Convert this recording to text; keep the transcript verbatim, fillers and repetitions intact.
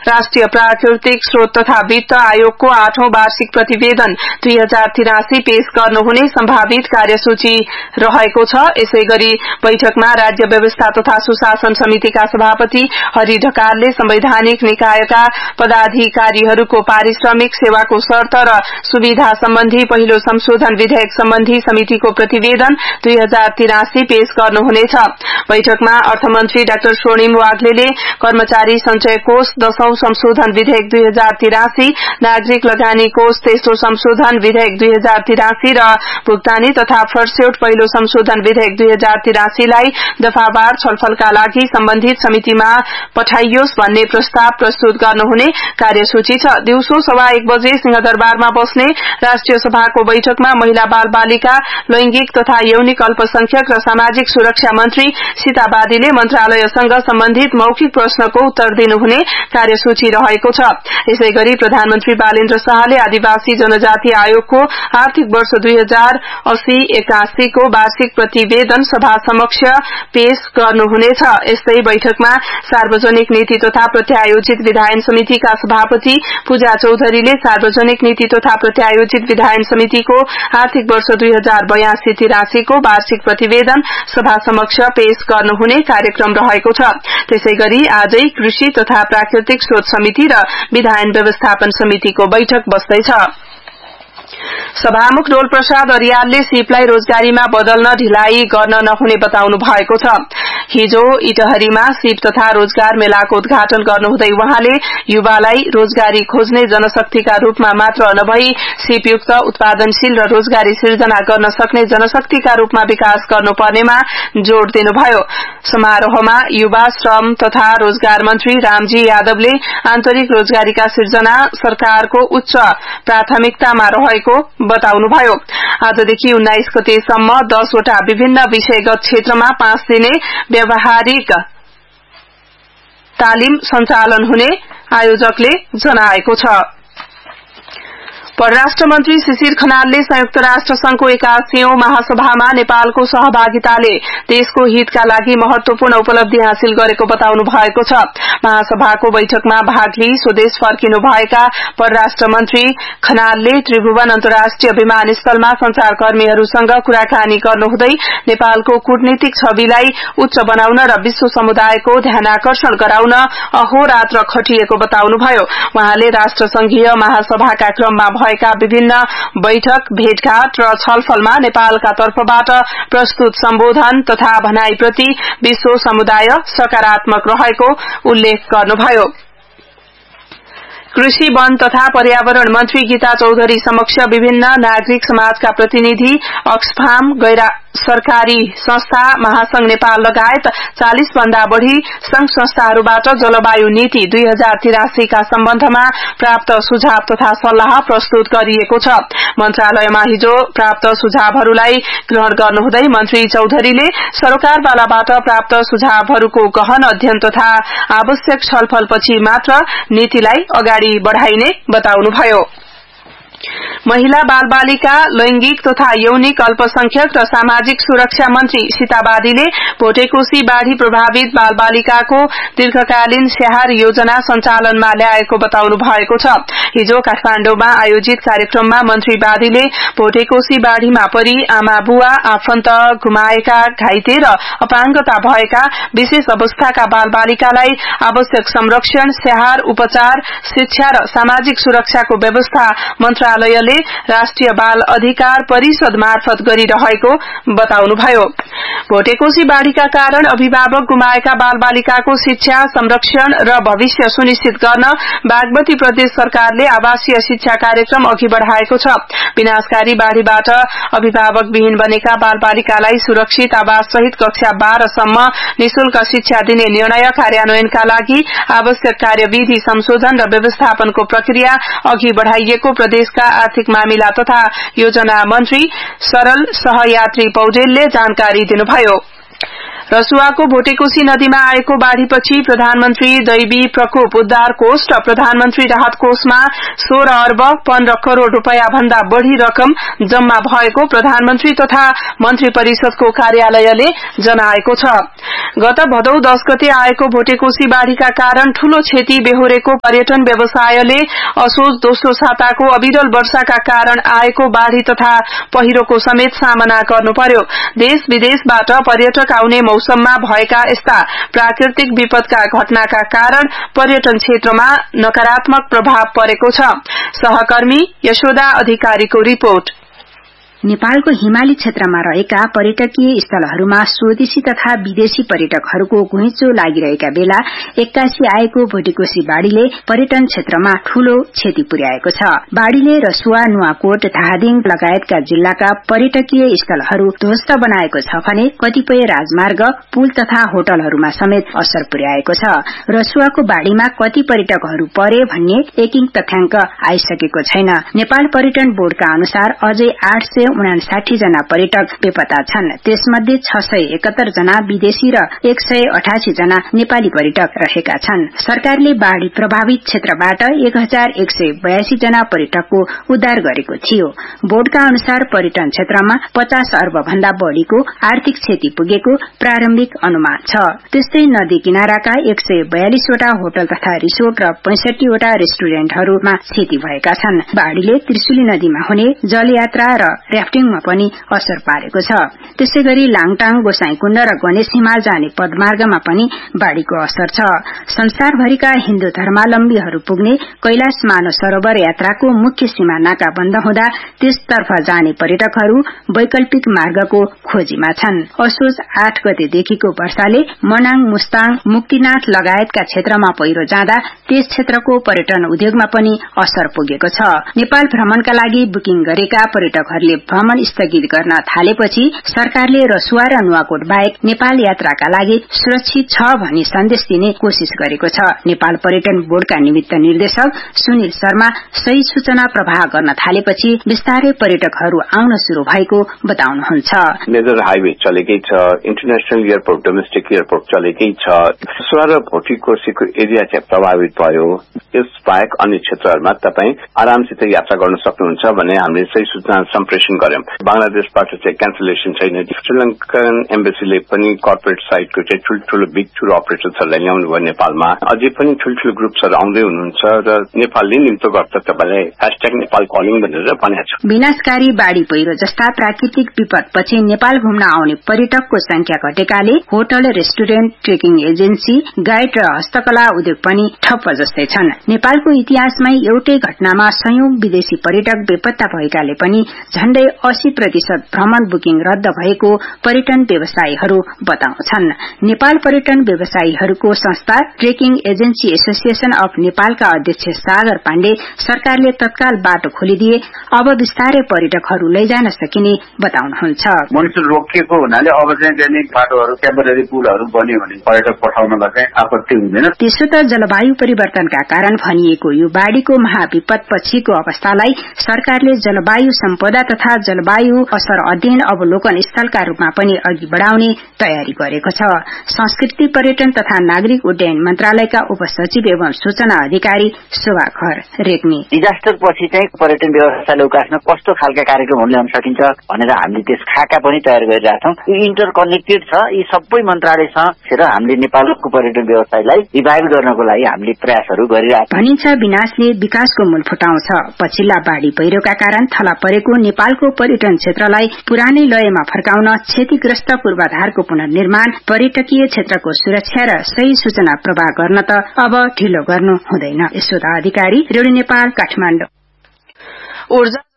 राष्ट्रिय प्राकृतिक स्रोत तथा वित्त आयोगको आठौं वार्षिक प्रतिवेदन दुई हजार तिरासी पेश गर्नुहुने सम्भावित कार्यसूची रहेको छ। यसैगरी बैठकमा राज्य व्यवस्था तथा सुशासन समितिका सभापति हरि ढकालले संवैधानिक निकायका पदाधिकारीहरूको पारिश्रमिक सेवाको शर्त र सुविधा सम्बन्धी पहिलो संशोधन विधेयक सम्बन्धी समितिको प्रतिवेदन दुई हजार तिरासी पेश गर्नुहुनेछ। बैठकमा अर्थमन्त्री डाक्टर स्वर्णिम वाग्लेले कर्मचारी संचय कोष दशौं संशोधन विधेयक दुई हजार तिरासी, नागरिक लगानी कोष तेस्रो संशोधन विधेयक दुई हजार तिरासी र भुक्तानी तथा फर्स्यौट पहिलो संशोधन विधेयक दुई हजार तिरासीलाई दफावार छलफलका लागि सम्बन्धित समितिमा पठाइयोस् भन्ने प्रस्ताव प्रस्तुत गर्नुहुने कार्यसूची छ। दिउँसो सवा एक बजे सिंहदरबारमा बस्ने राष्ट्रिय सभाको बैठकमा महिला बाल बालिका, लैंगिक तथा यौनिक अल्पसंख्यक र सामाजिक सुरक्षा मन्त्री सीता बादीले मन्त्रालयसँग सम्बन्धित मौखिक प्रश्नको उत्तर दिनुहुने कार्यसूची रहेको छ। यसैगरी प्रधानमन्त्री बालेन्द्र शाहले आदिवासी जनजाति आयोगको आर्थिक वर्ष दुई हजार अस्सी एकासी को वार्षिक प्रतिवेदन सभा समक्ष पेश गर्नुहुनेछ। यस्तै बैठकमा सार्वजनिक नीति तथा प्रत्यायोजित विधायन समितिका सभापति पूजा चौधरीले सार्वजनिक नीति तथा प्रत्यायोजित विधायन समितिको आर्थिक वर्ष दुई हजार बयासी तिरासी को वार्षिक प्रतिवेदन सभा समक्ष पेश गर्नुहुने कार्यक्रम रहेको छ। त्यसैगरी आजै कृषि तथा प्राकृतिक स्रोत समिति र विधायन व्यवस्थापन समितिको बैठक बस्दैछ। सभामुख डोल प्रसाद अरियालले सीपलाई रोजगारीमा बदल्न ढिलाई गर्न नहुने बताउनु भएको छ। हिजो इटहरीमा सीप तथा रोजगार मेलाको उद्घाटन गर्नुहुँदै वहाँले युवालाई रोजगारी खोज्ने जनशक्तिका रूपमा मात्र नभई सीपयुक्त उत्पादनशील र रोजगारी सृजना गर्न सक्ने जनशक्तिका रूपमा विकास गर्नुपर्नेमा जोड़ दिनुभयो। समारोहमा युवा श्रम तथा रोजगार मन्त्री रामजी यादवले आन्तरिक रोजगारीका सृजना सरकारको उच्च प्राथमिकतामा रहेको बताउनुभयो। आजदेखि उन्नाइस गतेसम्म दसवटा विभिन्न विषयगत क्षेत्रमा पाँच दिने व्यावहारिक तालिम सञ्चालन हुने आयोजकले जनाएको छ। परराष्ट्र मन्त्री शिशिर खनालले संयुक्त राष्ट्र संघको एकासीऔं महासभामा नेपालको सहभागिताले देशको हितका लागि महत्वपूर्ण उपलब्धि हासिल गरेको बताउनु भएको छ। महासभाको बैठकमा भाग लिई स्वदेश फर्किनुभएका परराष्ट्र मन्त्री खनालले त्रिभुवन अन्तर्राष्ट्रिय विमानस्थलमा संचारकर्मीहरूसँग कुराकानी गर्नुहुँदै नेपालको कूटनीतिक छविलाई उच्च बनाउन र विश्व समुदायको ध्यानाकर्षण गराउन अहोरात्र खटिएको बताउनुभयो। वहाँले राष्ट्रसंघीय महासभाका क्रममा भएका विभिन्न बैठक, भेटघाट र छलफलमा नेपालका तर्फबाट प्रस्तुत सम्बोधन तथा भनाईप्रति विश्व समुदाय सकारात्मक रहेको उल्लेख गर्नुभयो। कृषि, वन तथा पर्यावरण मंत्री गीता चौधरी समक्ष विभिन्न नागरिक समाजका प्रतिनिधि, अक्सफाम, गैर सरकारी संस्था, महासंघ नेपाल लगायत चालीस भन्दा बढ़ी संघ संस्थाहरूबाट जलवायु नीति दुई हजार तिरासी का सम्बन्धमा प्राप्त सुझाव तथा सल्लाह प्रस्तुत गरिएको छ। मन्त्रालयमा हिजो प्राप्त सुझावहरूलाई ग्रहण गर्नुहुँदै मन्त्री चौधरीले सरकारवालाबाट प्राप्त सुझावहरूको गहन अध्ययन तथा आवश्यक छलफलपछि मात्र नीतिलाई अगाडि बढ़ाइने बताउनुभयो। महिला बाल बालिका, लैंगिक तथा यौनिक अल्पसंख्यक र सामाजिक सुरक्षा मन्त्री सीता बादीले भोटेकोशी बाढ़ी प्रभावित बाल बालिकाको दीर्घकालीन स्याहार योजना सञ्चालनमा ल्याएको बताउनु भएको छ। हिजो काठमाण्डुमा आयोजित कार्यक्रममा मन्त्री बादीले भोटेकोशी बाढ़ीमा परि आमा बुवा, आफन्त गुमाएका, घाइते र अपाङ्गता भएका विशेष अवस्थाका बाल बालिकालाई आवश्यक संरक्षण, स्याहार, उपचार, शिक्षा र सामाजिक सुरक्षाको व्यवस्था मन्त्रालयले राष्ट्रिय बाल अधिकार परिषद मार्फत गरिरहेको बताउनुभयो। भोटेकोशी बाढ़ीका कारण अभिभावक गुमाएका बाल बालिकाको शिक्षा, संरक्षण र भविष्य सुनिश्चित गर्न बागमती प्रदेश सरकारले आवासीय शिक्षा कार्यक्रम अघि बढ़ाएको छ। विनाशकारी बाढ़ीबाट अभिभावकविहीन बनेका बाल बालिकालाई सुरक्षित आवास सहित कक्षा बाह्र सम्म निशुल्क शिक्षा दिने निर्णय कार्यान्वयनका लागि आवश्यक कार्यविधि संशोधन र व्यवस्थापनको प्रक्रिया अघि बढ़ाइएको प्रदेशका आर्थिक मामिला तथा योजना मन्त्री सरल सहयात्री पौडेलले जानकारी दिनुभयो। रसुवाको भोटेकोशी नदीमा आएको बाढ़ीपछि प्रधानमन्त्री दैवी प्रकोप उद्धार कोष र प्रधानमन्त्री राहत कोषमा सोह्र अर्ब पन्ध्र करोड़ रूपियाँ भन्दा बढ़ी रकम जम्मा भएको प्रधानमन्त्री तथा मन्त्री परिषदको कार्यालयले जनाएको छ। गत भदौ दश गते आएको भोटेकोशी बाढ़ीका कारण ठूलो क्षति बेहोरेको पर्यटन व्यवसायले असोज दोस्रो साताको अविरल वर्षाका कारण आएको बाढ़ी तथा पहिरोको समेत सामना गर्नु पर्यो। देश विदेशबाट पर्यटक आउने मौसममा भएका यस्ता प्राकृतिक विपदका घटनाका कारण पर्यटन क्षेत्रमा नकारात्मक प्रभाव परेको छ। सहकर्मी यशोदा अधिकारीको रिपोर्ट। नेपालको हिमाली क्षेत्रमा रहेका पर्यटकीय स्थलहरूमा स्वदेशी तथा विदेशी पर्यटकहरूको घुइँचो लागिरहेका बेला एक्कासी आएको भोटेकोशी बाढ़ीले पर्यटन क्षेत्रमा ठूलो क्षति पुर्याएको छ। बाढ़ीले रसुवा, नुवाकोट, धादिङ लगायतका जिल्लाका पर्यटकीय स्थलहरू ध्वस्त बनाएको छ भने कतिपय राजमार्ग, पुल तथा होटलहरूमा समेत असर पुर्याएको छ। रसुवाको बाढ़ीमा कति पर्यटकहरू परे भन्ने एकिङ तथ्याङ्क आइसकेको छैन। नेपाल पर्यटन बोर्डका अनुसार अझै आठ सय उनासाठी जना पर्यटक बेपत्ता छन्। त्यसमध्ये छ सय एकहत्तर जना विदेशी र एक सय अठासी जना नेपाली पर्यटक रहेका छन्। सरकारले बाढ़ी प्रभावित क्षेत्रबाट एक हजार एक सय बयासी जना पर्यटकको उद्धार गरेको थियो। बोर्डका अनुसार पर्यटन क्षेत्रमा पचास अर्ब भन्दा बढ़ीको आर्थिक क्षति पुगेको प्रारम्भिक अनुमान छ। त्यस्तै नदी किनाराका एक सय बयालिसवटा होटल तथा रिसोर्ट र पैंसठीवटा रेस्टुरेन्टहरूमा क्षति भएका छन्। बाढ़ीले त्रिशुली नदीमा हुने जलयात्रा र मा पनि असर पारेको छ। त्यसैगरी लाङटाङ, गोसाईकुण्ड र गणेश हिमाल जाने पदमार्गमा पनि बाढ़ीको असर छ। संसारभरिका हिन्दू धर्मावलम्बीहरू पुग्ने कैलाश मानव सरोवर यात्राको मुख्य सीमा नाका बन्द हुँदा त्यसतर्फ जाने पर्यटकहरू वैकल्पिक मार्गको खोजीमा छन्। असोज आठ गतेदेखिको वर्षाले मनाङ, मुस्ताङ, मुक्तिनाथ लगायतका क्षेत्रमा पहिरो जाँदा त्यस क्षेत्रको पर्यटन उद्योगमा पनि असर पुगेको छ। नेपाल भ्रमणका लागि बुकिङ गरेका पर्यटकहरूले भ्रमण स्थगित गर्न थालेपछि सरकारले रसुवा र नुवाकोट बाहेक नेपाल यात्राका लागि सुरक्षित छ भनी सन्देश दिने कोशिश गरेको छ। नेपाल पर्यटन बोर्डका निमित्त निर्देशक सुनिल शर्मा सही सूचना प्रवाह गर्न थालेपछि विस्तारै पर्यटकहरू आउन शुरू भएको बताउनुहुन्छ। मेजर हाइवे चलेकै छ, इन्टरनेशनल एयरपोर्ट, डोमेस्टिक एयरपोर्ट चलेकै छ। रसुवा र भोटेकोशीको एरिया चाहिँ प्रभावित भयो। यस बाहेक अन्य क्षेत्रहरूमा तपाईँ आरामसित यात्रा गर्न सक्नुहुन्छ भने हामीले सही सूचना सम्प्रेषण गर्यौं। बंगलादेशबाट चाहिँ क्यान्सलेसन छैन। श्रीलंकन एम्बेसीले पनि कर्पोरेट साइडको चाहिँ ठूल्ठूलो बिग टुर अपरेटर्सहरूलाई ल्याउनु भयो नेपालमा। अझै पनि ठूल्ठूलो ग्रुप्सहरू आउँदै हुनुहुन्छ र नेपालले निम्तो गर्छ तपाईँलाई ह्याशट्याग नेपाल कलिङ भनेर भनेको छ। विनाशकारी बाढ़ी पहिरो जस्ता प्राकृतिक विपदपछि नेपाल घुम्न आउने पर्यटकको संख्या घटेकाले hotel, restaurant, trekking agency, guide र हस्तकला उद्योग पनि ठप्प जस्तै छन्। नेपालको इतिहासमै एउटै घटनामा सयौं विदेशी पर्यटक बेपत्ता भएकाले पनि झण्डै अस्सी प्रतिशत भ्रमण बुकिङ रद्द भएको पर्यटन व्यवसायीहरू बताउँछन्। नेपाल पर्यटन व्यवसायीहरूको संस्था ट्रेकिङ एजेन्सी एसोसिएशन अफ नेपालका अध्यक्ष सागर पाण्डे सरकारले तत्काल बाटो खोलिदिए अब विस्तारै पर्यटकहरू लैजान सकिने बताउनुहुन्छ। मोनिटर रोकिएको हुनाले अब चाहिँ त्यही बाटोहरू, टेम्परेरी पुलहरू बन्यो भने पर्यटक पठाउनलाई चाहिँ आपत्ति हुँदैन। त्यसो त जलवायु परिवर्तनका कारण भनिएको यो बाढ़ीको महाविपद पछिको अवस्थालाई सरकारले जलवायु सम्पदा तथा जलवायु असर अध्ययन अवलोकन स्थलका रूपमा पनि अघि बढ़ाउने तयारी गरेको छ। संस्कृति, पर्यटन तथा नागरिक उड्डयन मन्त्रालयका उपसचिव एवं सूचना अधिकारी शोभाखर रेग्मी डिजास्टर पछि चाहिँ पर्यटन व्यवस्थाले उकास्न कस्तो खालका कार्यक्रमहरू ल्याउन सकिन्छ भनेर हामीले त्यस खाका पनि तयार गरिरहेछौँ। यो इन्टर कनेक्टेड छ। यी सबै मन्त्रालयसँग हामीले नेपालको पर्यटन व्यवसायलाई रिभाइभ गर्नको लागि हामीले प्रयासहरू गरिरहेछौँ। भनिन्छ विनाशले विकासको मूल फुटाउँछ। पछिल्ला बाढ़ी पहिरोका कारण थला परेको नेपालको पर्यटन क्षेत्रलाई पुरानै लयमा फर्काउन क्षतिग्रस्त पूर्वाधारको पुनर्निर्माण, पर्यटकीय क्षेत्रको सुरक्षा र सही सूचना प्रवाह गर्न त अब ढिलो गर्नु हुँदैन। यशोदा अधिकारी, रेडियो नेपाल, काठमाडौँ।